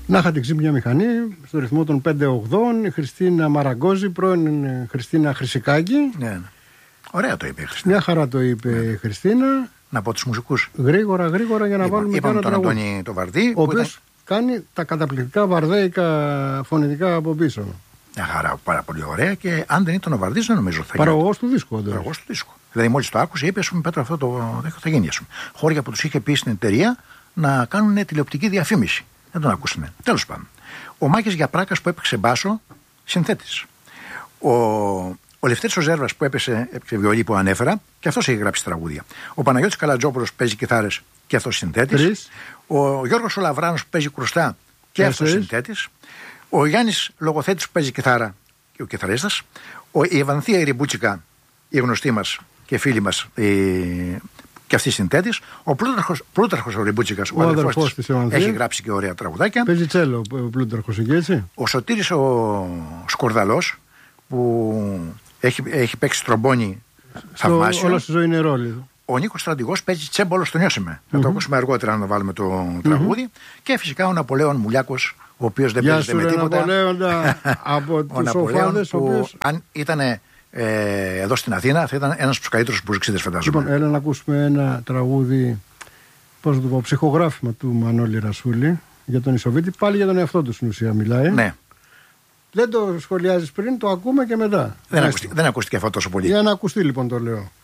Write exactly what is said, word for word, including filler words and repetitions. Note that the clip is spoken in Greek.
Να είχα την ξύπνια μηχανή στο ρυθμό των πέντε ογδών, η Χριστίνα Μαραγκόζη, πρώην Χριστίνα Χρυσικάκη. Ναι, ναι. Ωραία το είπε η Χριστίνα. Μια χαρά το είπε ναι. η Χριστίνα. Να πω τους μουσικούς. Γρήγορα, γρήγορα για να είπα, βάλουμε είπαμε ένα τον τραγούδι. Αντώνη το Βαρδί. Ο οποίος ήταν... κάνει τα καταπληκτικά βαρδέικα φωνητικά από πίσω. Μια χαρά, πάρα πολύ ωραία και αν δεν ήταν ο Βαρδής δεν νομίζω θα παραγωγός του δίσκου. Παραγωγός του δίσκου. Δηλαδή μόλις το άκουσε είπε, πούμε, Πέτρο, αυτό το θα γίνει. Χώρια που τους είχε πει στην εταιρεία να κάνουν τηλεοπτική διαφήμιση. Δεν τον ακούσανε. Τέλος πάντων. Ο Μάκης Γιαπράκας που έπαιξε μπάσο, συνθέτης. Ο, ο Λευτέρης ο Ζέρβας που έπαιξε, έπαιξε βιολί που ανέφερα, και αυτός έχει γράψει τραγούδια. Ο Παναγιώτης Καλατζόπουλος παίζει κιθάρες και αυτός συνθέτης. Ο Γιώργος ο Λαβράνος που παίζει κρουστά και αυτός συνθέτης. Ο Γιάννης Λογοθέτης που παίζει κιθάρα και ο κιθαρίστας. Ο, η Ευανθία η Ριμπούτσικα, η γνωστή μας και φίλη μας, η, και αυτή συνθέτης. Ο Πλούταρχος, Πλούταρχος ο Ριμπούτσικας, ο, ο αδερφός της, έχει γράψει και ωραία τραγουδάκια. Παίζει τσέλο ο Πλούταρχος εκεί, έτσι. Ο Σωτήρης ο Σκορδαλός που έχει, έχει παίξει τρομπόνι θαυμάσιο. Όλα στη ζωή είναι ρόλοι. Ο Νίκος Στρατηγός παίζει τσέμπολο στο νιώσιμε. Mm-hmm. Θα το ακούσουμε αργότερα να βάλουμε το mm-hmm. τραγούδι. Και φυσικά ο Ναπολέον Μουλιάκος, ο οποίος δεν παίζεται με τίποτα. Ναπολέοντα από τους Σοφάδες. Που οποίος... αν ήταν ε, εδώ στην Αθήνα θα ήταν ένας από τους καλύτερους μπουζουξίδες, φαντάζομαι. Λοιπόν, έλα να ακούσουμε ένα τραγούδι, πώς να το πω, ψυχογράφημα του Μανώλη Ρασούλη για τον Ισοβίτη. Πάλι για τον εαυτό του στην ουσία μιλάει. Ναι. Δεν το σχολιάζεις πριν, το ακούμε και μετά. Δεν, ακούστη, δεν ακούστηκε αυτό τόσο πολύ. Για να ακουστεί λοιπόν το λέω.